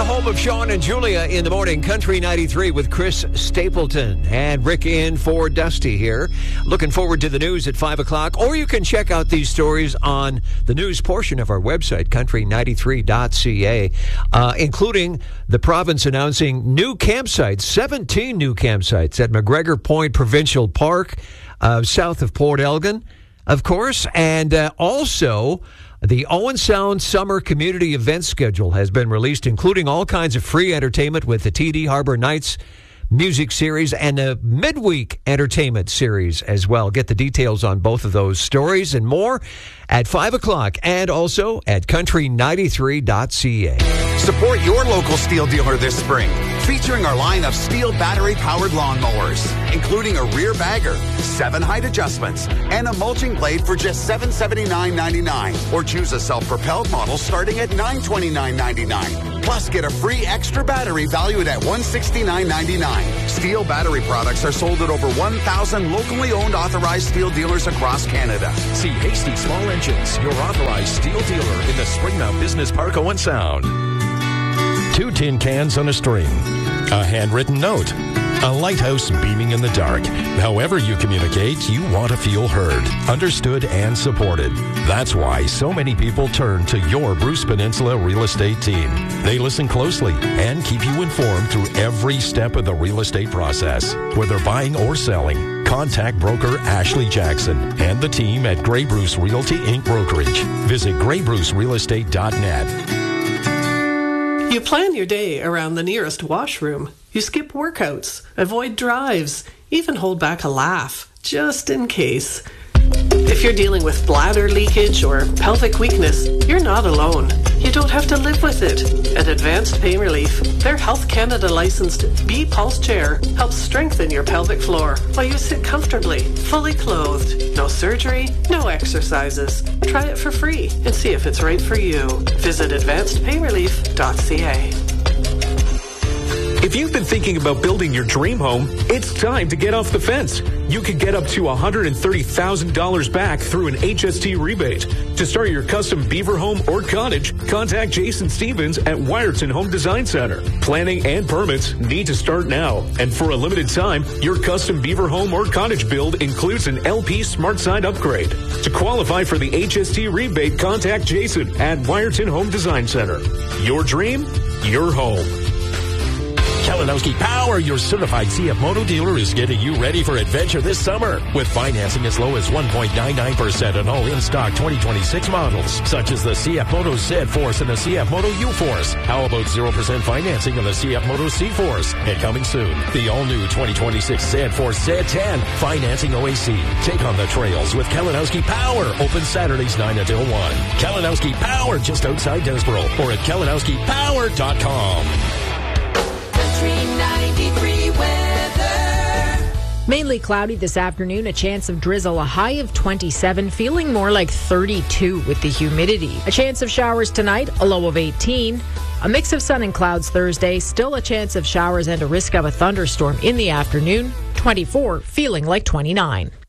the home of Sean and Julia in the morning. Country 93 with Chris Stapleton and Rick in for Dusty here. Looking forward to the news at 5 o'clock. Or you can check out these stories on the news portion of our website, country93.ca, including the province announcing new campsites, 17 new campsites at McGregor Point Provincial Park, south of Port Elgin, of course, and also the Owen Sound Summer Community Event Schedule has been released, including all kinds of free entertainment with the TD Harbor Nights music series and a midweek entertainment series as well. Get the details on both of those stories and more at 5 o'clock and also at country93.ca. Support your local Steel dealer this spring, featuring our line of Steel battery-powered lawnmowers, including a rear bagger, 7 height adjustments, and a mulching blade for just $779.99. Or choose a self-propelled model starting at $929.99. Plus, get a free extra battery valued at $169.99. Steel battery products are sold at over 1,000 locally owned authorized Steel dealers across Canada. See Hasty Small Engines, your authorized Steel dealer in the Springmount Business Park, Owen Sound. 2 tin cans on a string, a handwritten note, a lighthouse beaming in the dark. However you communicate, you want to feel heard, understood, and supported. That's why so many people turn to your Bruce Peninsula real estate team. They listen closely and keep you informed through every step of the real estate process. Whether buying or selling, contact broker Ashley Jackson and the team at Grey Bruce Realty Inc. Brokerage. Visit greybrucerealestate.net. You plan your day around the nearest washroom. You skip workouts, avoid drives, even hold back a laugh, just in case. If you're dealing with bladder leakage or pelvic weakness, you're not alone. You don't have to live with it. At Advanced Pain Relief, their Health Canada licensed B-Pulse chair helps strengthen your pelvic floor while you sit comfortably, fully clothed. No surgery, no exercises. Try it for free and see if it's right for you. Visit advancedpainrelief.ca. If you've been thinking about building your dream home, it's time to get off the fence. You could get up to $130,000 back through an HST rebate. To start your custom beaver home or cottage, contact Jason Stevens at Wyerton Home Design Center. Planning and permits need to start now. And for a limited time, your custom beaver home or cottage build includes an LP Smart Side upgrade. To qualify for the HST rebate, contact Jason at Wyerton Home Design Center. Your dream, your home. Kalinowski Power, your certified CF Moto dealer, is getting you ready for adventure this summer with financing as low as 1.99% on all in-stock 2026 models, such as the CF Moto Z-Force and the CF Moto U-Force. How about 0% financing on the CF Moto C-Force? And coming soon, the all-new 2026 Z-Force Z10, financing OAC. Take on the trails with Kalinowski Power. Open Saturdays 9 until 1. Kalinowski Power, just outside Desborough, or at kalinowskipower.com. Mainly cloudy this afternoon, a chance of drizzle, a high of 27, feeling more like 32 with the humidity. A chance of showers tonight, a low of 18. A mix of sun and clouds Thursday, still a chance of showers and a risk of a thunderstorm in the afternoon, 24, feeling like 29.